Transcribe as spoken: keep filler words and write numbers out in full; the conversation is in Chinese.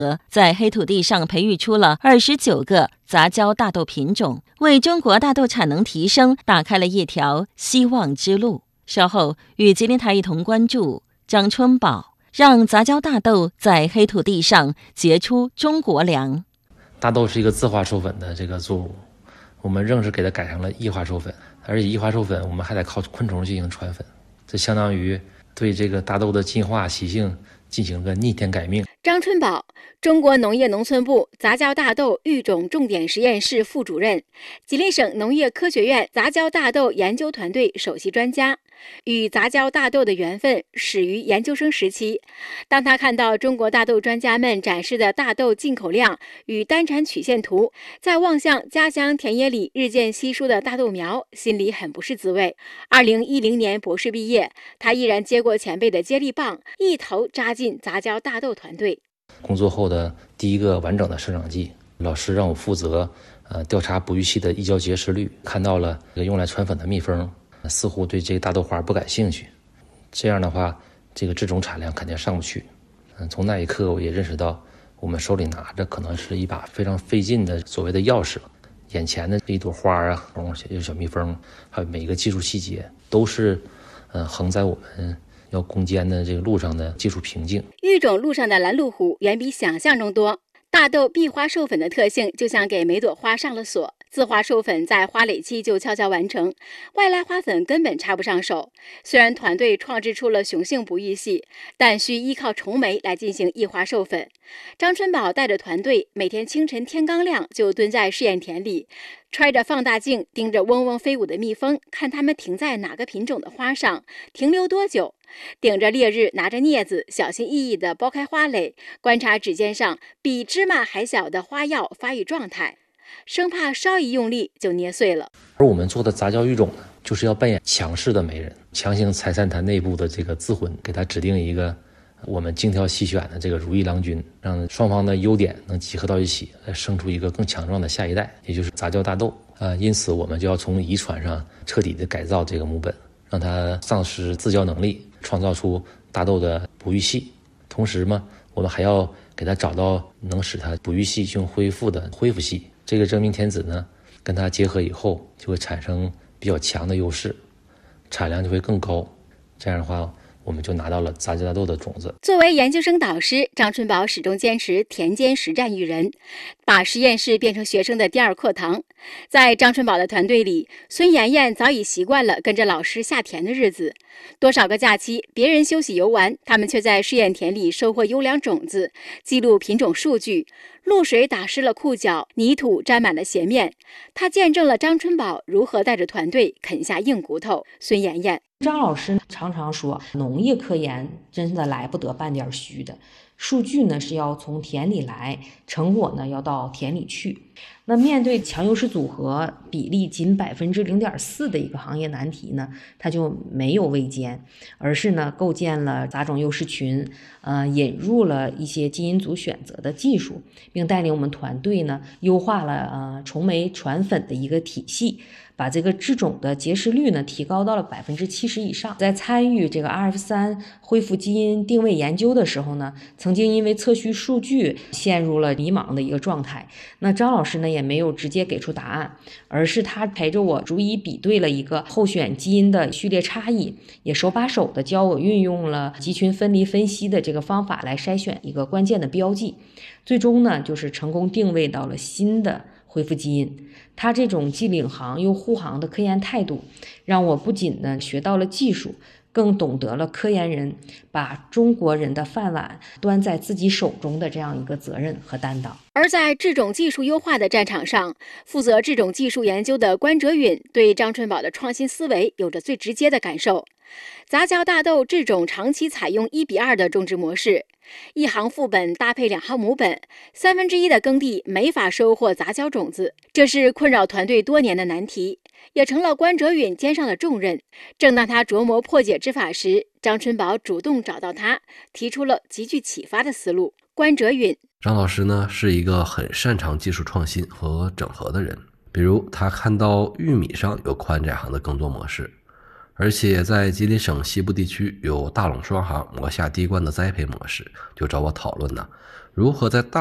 在黑土地上培育出了二十九个杂交大豆品种，为中国大豆产能提升打开了一条希望之路。稍后与吉林台一同关注张春宝让杂交大豆在黑土地上结出中国粮。 大豆是一个自化授粉的这个作物，我们硬是给它改成了异化授粉，而且异化授粉我们还得靠昆虫进行传粉，这相当于对这个大豆的进化习性进行个逆天改命。 张春宝，中国农业农村部杂交大豆育种重点实验室副主任，吉林省农业科学院杂交大豆研究团队首席专家。与杂交大豆的缘分始于研究生时期，当他看到中国大豆专家们展示的大豆进口量与单产曲线图，再望向家乡田野里日渐稀疏的大豆苗，心里很不是滋味。二零一零年博士毕业，他依然接过前辈的接力棒，一头扎进杂交大豆团队。 工作后的第一个完整的生长季，老师让我负责呃调查哺育系的异交结实率，看到了用来传粉的蜜蜂似乎对这个大豆花不感兴趣，这样的话这个制种产量肯定上不去。嗯，从那一刻我也认识到，我们手里拿着可能是一把非常费劲的所谓的钥匙，眼前的这一朵花啊，有小蜜蜂，还有每一个技术细节都是呃横在我们要攻坚的这个路上的技术瓶颈。 育种路上的拦路虎远比想象中多，大豆闭花授粉的特性就像给每朵花上了锁，自花授粉在花蕾期就悄悄完成，外来花粉根本插不上手。虽然团队创制出了雄性哺育系，但需依靠虫媒来进行异花授粉。张春宝带着团队每天清晨天刚亮就蹲在试验田里，揣着放大镜盯着嗡嗡飞舞的蜜蜂，看它们停在哪个品种的花上，停留多久。顶着烈日，拿着镊子，小心翼翼地剥开花蕾，观察指尖上比芝麻还小的花药发育状态，生怕稍一用力就捏碎了。 而我们做的杂交育种呢，就是要扮演强势的媒人，强行拆散它内部的这个自婚，给它指定一个我们精挑细选的这个如意郎君，让双方的优点能集合到一起，来生出一个更强壮的下一代，也就是杂交大豆。呃，因此我们就要从遗传上彻底的改造这个母本，让它丧失自交能力，创造出大豆的哺育系。同时嘛，我们还要给它找到能使它哺育系性恢复的恢复系。这个真命天子呢，跟它结合以后，就会产生比较强的优势，产量就会更高。这样的话，我们就拿到了杂交大豆的种子。 作为研究生导师，张春宝始终坚持田间实战育人，把实验室变成学生的第二课堂。在张春宝的团队里，孙妍妍早已习惯了跟着老师下田的日子。多少个假期，别人休息游玩，他们却在试验田里收获优良种子，记录品种数据。露水打湿了裤脚，泥土沾满了鞋面。他见证了张春宝如何带着团队啃下硬骨头。孙妍妍， 张老师常常说，农业科研真的来不得半点虚的，数据呢是要从田里来，成果呢要到田里去。那面对强优势组合比例仅百分之零点四的一个行业难题呢，它就没有畏艰，而是呢构建了杂种优势群，呃，引入了一些基因组选择的技术，并带领我们团队呢优化了呃虫媒传粉的一个体系，把这个制种的结实率呢提高到了百分之七十以上。在参与这个 R F 三 恢复基因定位研究的时候呢，曾经因为测序数据陷入了迷茫的一个状态。那张老师呢也没有直接给出答案，而是他陪着我逐一比对了一个候选基因的序列差异，也手把手的教我运用了集群分离分析的这个方法来筛选一个关键的标记，最终呢就是成功定位到了新的恢复基因。他这种既领航又护航的科研态度，让我不仅呢学到了技术，更懂得了科研人把中国人的饭碗端在自己手中的这样一个责任和担当。 而在制种技术优化的战场上，负责制种技术研究的关哲允对张春宝的创新思维有着最直接的感受。杂交大豆制种长期采用一比二的种植模式，一行副本搭配两行母本，三分之一的耕地没法收获杂交种子，这是困扰团队多年的难题，也成了关哲允肩上的重任。正当他琢磨破解之法时，张春宝主动找到他，提出了极具启发的思路。关哲允， 张老师呢是一个很擅长技术创新和整合的人，比如他看到玉米上有宽窄行的耕作模式， 而且在吉林省西部地区有大垄双行磨下滴灌的栽培模式，就找我讨论呢，如何在大